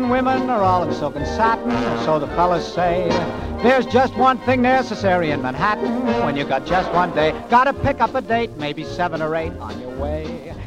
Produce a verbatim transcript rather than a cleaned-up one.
American women are all in silk and satin, so the fellas say. There's just one thing necessary in Manhattan when you got just one day. Gotta pick up a date, maybe seven or eight on your way.